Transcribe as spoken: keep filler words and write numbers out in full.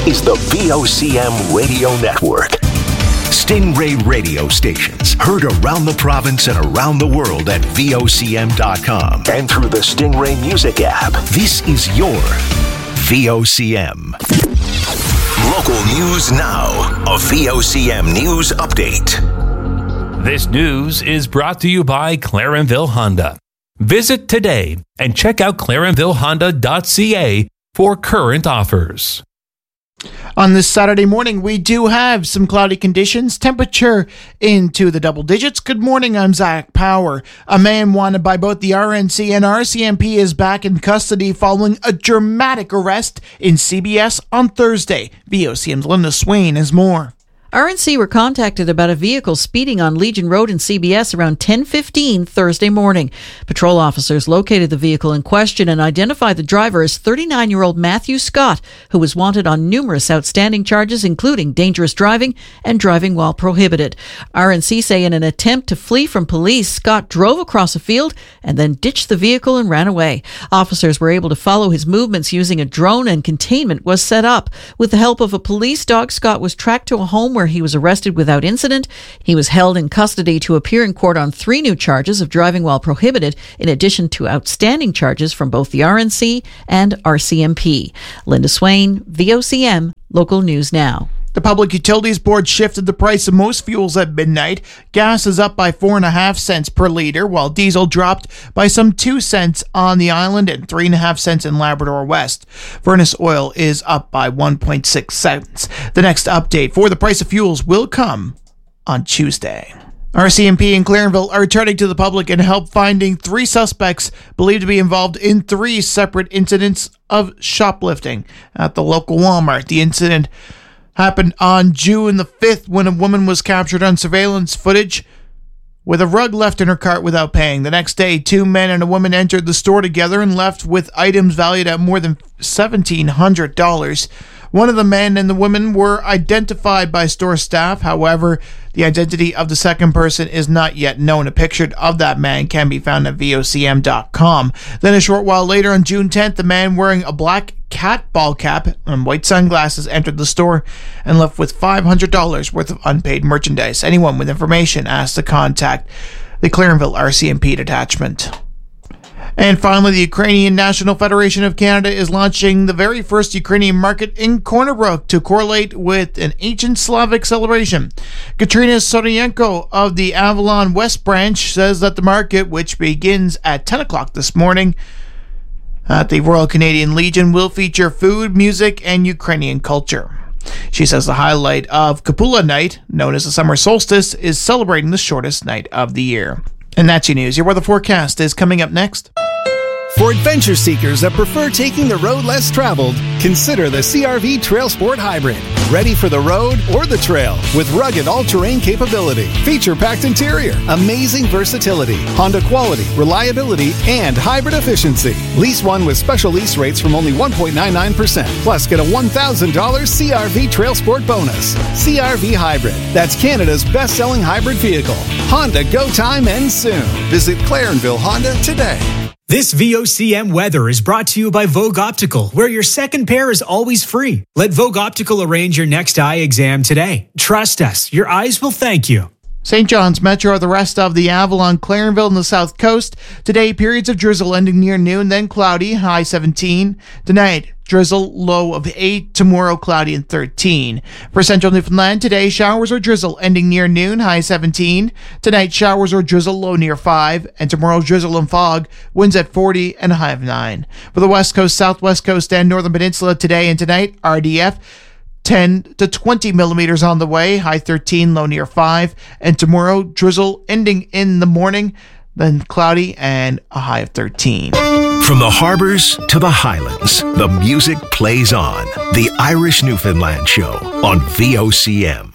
is the V O C M Radio Network. Stingray radio stations heard around the province and around the world at V O C M dot com and through the Stingray Music app. This is your V O C M. Local news now. A V O C M News Update. This news is brought to you by Clarenville Honda. Visit today and check out clarenville honda dot c a for current offers. On this Saturday morning, we do have some cloudy conditions, temperature into the double digits. Good morning, I'm Zach Power. A man wanted by both the R N C and R C M P is back in custody following a dramatic arrest in C B S on Thursday. V O C M's Linda Swain has more. R N C were contacted about a vehicle speeding on Legion Road in C B S around ten fifteen Thursday morning. Patrol officers located the vehicle in question and identified the driver as thirty-nine-year-old Matthew Scott, who was wanted on numerous outstanding charges, including dangerous driving and driving while prohibited. R N C say in an attempt to flee from police, Scott drove across a field and then ditched the vehicle and ran away. Officers were able to follow his movements using a drone, and containment was set up. With the help of a police dog, Scott was tracked to a home where he was arrested without incident. He was held in custody to appear in court on three new charges of driving while prohibited, in addition to outstanding charges from both the R N C and R C M P. Linda Swain, V O C M, Local News Now. The Public Utilities Board shifted the price of most fuels at midnight. Gas is up by four and a half cents per liter, while diesel dropped by some two cents on the island and three and a half cents in Labrador West. Furnace oil is up by one point six cents. The next update for the price of fuels will come on Tuesday. R C M P and Clarenville are turning to the public and help finding three suspects believed to be involved in three separate incidents of shoplifting at the local Walmart. The incident happened on June the fifth when a woman was captured on surveillance footage with a rug left in her cart without paying. The next day, two men and a woman entered the store together and left with items valued at more than seventeen hundred dollars. One of the men and the woman were identified by store staff. However, the identity of the second person is not yet known. A picture of that man can be found at V O C M dot com. Then a short while later, on June tenth, the man wearing a black cat ball cap and white sunglasses entered the store and left with five hundred dollars worth of unpaid merchandise. Anyone with information asked to contact the Clarenville R C M P detachment. And finally, the Ukrainian National Federation of Canada is launching the very first Ukrainian market in Corner Brook to correlate with an ancient Slavic celebration. Katrina Sodienko of the Avalon West branch says that the market, which begins at ten o'clock this morning at the Royal Canadian Legion, will feature food, music, and Ukrainian culture. She says the highlight of Kapula Night, known as the summer solstice, is celebrating the shortest night of the year. And that's your news. Your weather forecast is coming up next. For adventure seekers that prefer taking the road less traveled, consider the C R V Trail Sport Hybrid. Ready for the road or the trail with rugged all-terrain capability, feature-packed interior, amazing versatility, Honda quality, reliability, and hybrid efficiency. Lease one with special lease rates from only one point nine nine percent. Plus, get a one thousand dollars C R V Trail Sport bonus. C R V Hybrid. That's Canada's best-selling hybrid vehicle. Honda go time ends soon. Visit Clarenville Honda today. This V O C M weather is brought to you by Vogue Optical, where your second pair is always free. Let Vogue Optical arrange your next eye exam today. Trust us, your eyes will thank you. Saint John's Metro, the rest of the Avalon, Clarenville, and the South Coast. Today, periods of drizzle ending near noon, then cloudy, high seventeen. Tonight, drizzle, low of eight. Tomorrow, cloudy and thirteen. For Central Newfoundland, today, showers or drizzle ending near noon, high seventeen. Tonight, showers or drizzle, low near five. And tomorrow, drizzle and fog, winds at forty and a high of nine. For the West Coast, Southwest Coast, and Northern Peninsula, today and tonight, R D F, ten to twenty millimeters on the way, high thirteen, low near five. And tomorrow, drizzle ending in the morning, then cloudy and a high of thirteen. From the harbors to the highlands, the music plays on. The Irish Newfoundland Show on V O C M.